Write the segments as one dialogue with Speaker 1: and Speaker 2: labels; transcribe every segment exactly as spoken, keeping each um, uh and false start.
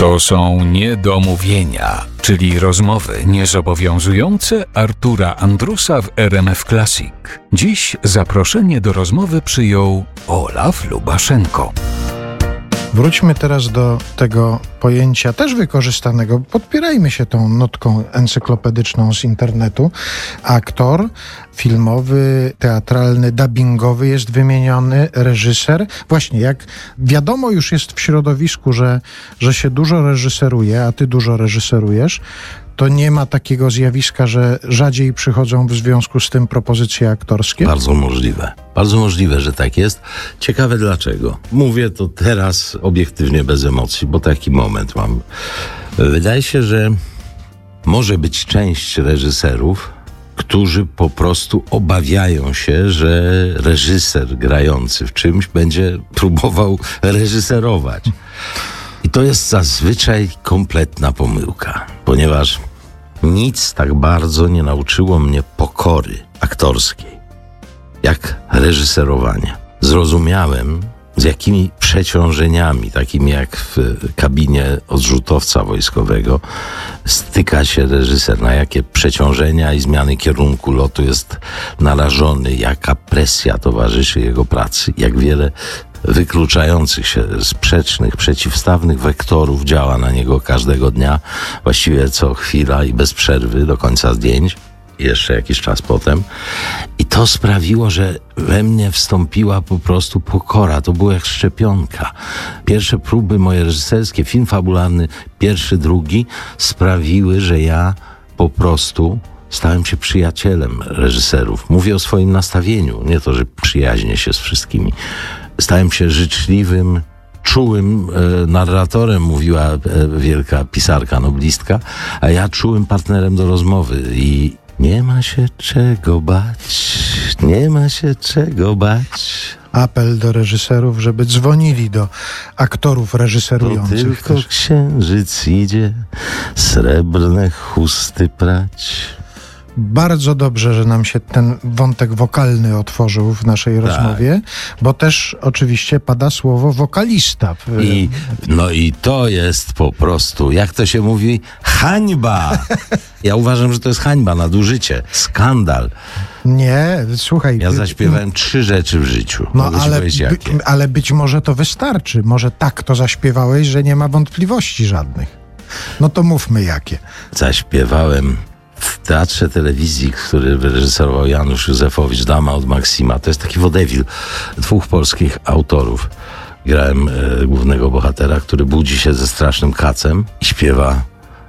Speaker 1: To są niedomówienia, czyli rozmowy niezobowiązujące Artura Andrusa w R M F Classic. Dziś zaproszenie do rozmowy przyjął Olaf Lubaszenko.
Speaker 2: Wróćmy teraz do tego pojęcia też wykorzystanego. Podpierajmy się tą notką encyklopedyczną z internetu. Aktor filmowy, teatralny, dubbingowy jest wymieniony, reżyser. Właśnie, jak wiadomo już jest w środowisku, że, że się dużo reżyseruje, a ty dużo reżyserujesz, to nie ma takiego zjawiska, że rzadziej przychodzą w związku z tym propozycje aktorskie?
Speaker 3: Bardzo możliwe. Bardzo możliwe, że tak jest. Ciekawe dlaczego. Mówię to teraz obiektywnie, bez emocji, bo taki moment mam. Wydaje się, że może być część reżyserów, którzy po prostu obawiają się, że reżyser grający w czymś będzie próbował reżyserować. I to jest zazwyczaj kompletna pomyłka, ponieważ nic tak bardzo nie nauczyło mnie pokory aktorskiej, jak reżyserowanie. Zrozumiałem, z jakimi przeciążeniami, takimi jak w kabinie odrzutowca wojskowego, styka się reżyser, na jakie przeciążenia i zmiany kierunku lotu jest narażony, jaka presja towarzyszy jego pracy, jak wiele wykluczających się, sprzecznych, przeciwstawnych wektorów działa na niego każdego dnia, właściwie co chwila i bez przerwy do końca zdjęć, jeszcze jakiś czas potem. I to sprawiło, że we mnie wstąpiła po prostu pokora. To było jak szczepionka. Pierwsze próby moje reżyserskie, film fabularny, pierwszy, drugi, sprawiły, że ja po prostu stałem się przyjacielem reżyserów. Mówię o swoim nastawieniu, nie to, że przyjaźnię się z wszystkimi. Stałem się życzliwym, czułym e, narratorem, mówiła e, wielka pisarka, noblistka, a ja czułym partnerem do rozmowy i nie ma się czego bać, nie ma się czego bać.
Speaker 2: Apel do reżyserów, żeby dzwonili do aktorów reżyserujących.
Speaker 3: To tylko też. Księżyc idzie srebrne chusty prać.
Speaker 2: Bardzo dobrze, że nam się ten wątek wokalny otworzył w naszej tak. rozmowie, bo też oczywiście pada słowo wokalista.
Speaker 3: I, no i to jest po prostu, jak to się mówi, hańba. Ja uważam, że to jest hańba, nadużycie, skandal.
Speaker 2: Nie, słuchaj.
Speaker 3: Ja zaśpiewałem trzy rzeczy w życiu.
Speaker 2: No ale, by, ale być może to wystarczy. Może tak to zaśpiewałeś, że nie ma wątpliwości żadnych. No to mówmy jakie.
Speaker 3: Zaśpiewałem w Teatrze Telewizji, który reżyserował Janusz Józefowicz, Dama od Maksima. To jest taki wodewil dwóch polskich autorów. Grałem e, głównego bohatera, który budzi się ze strasznym kacem i śpiewa: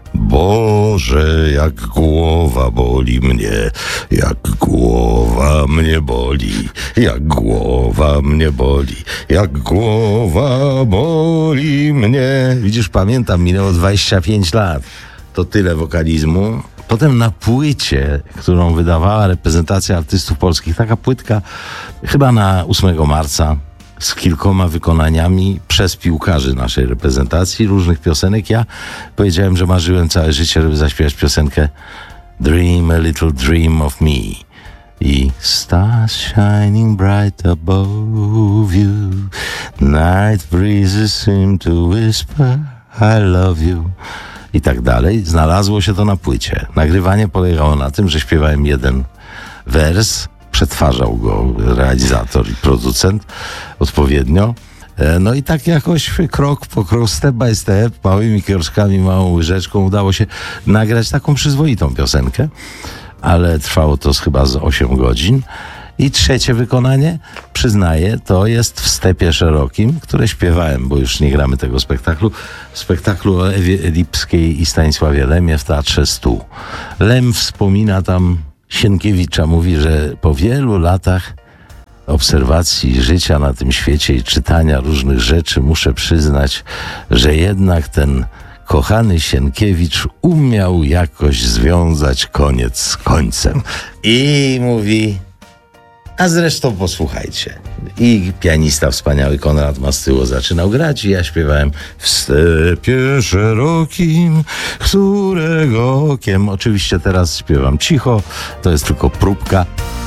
Speaker 3: Boże, jak głowa boli mnie, jak głowa mnie boli, jak głowa mnie boli, jak głowa boli mnie. Widzisz, pamiętam, minęło dwadzieścia pięć lat. To tyle wokalizmu. Potem na płycie, którą wydawała reprezentacja artystów polskich, taka płytka chyba na ósmego marca z kilkoma wykonaniami przez piłkarzy naszej reprezentacji, różnych piosenek. Ja powiedziałem, że marzyłem całe życie, żeby zaśpiewać piosenkę Dream a little dream of me. I stars shining bright above you, night breezes seem to whisper I love you. I tak dalej. Znalazło się to na płycie. Nagrywanie polegało na tym, że śpiewałem jeden wers, przetwarzał go realizator i producent odpowiednio. No i tak jakoś krok po kroku, step by step, małymi kroczkami, małą łyżeczką udało się nagrać taką przyzwoitą piosenkę, ale trwało to chyba z osiem godzin. I trzecie wykonanie, przyznaję, to jest w Stepie Szerokim, które śpiewałem, bo już nie gramy tego spektaklu, w spektaklu o Ewie Lipskiej i Stanisławie Lemie w Teatrze Stu. Lem wspomina tam Sienkiewicza, mówi, że po wielu latach obserwacji życia na tym świecie i czytania różnych rzeczy muszę przyznać, że jednak ten kochany Sienkiewicz umiał jakoś związać koniec z końcem. I mówi... A zresztą posłuchajcie. I pianista wspaniały Konrad Mastyło zaczynał grać i ja śpiewałem w stepie szerokim, którego okiem. Oczywiście teraz śpiewam cicho, to jest tylko próbka.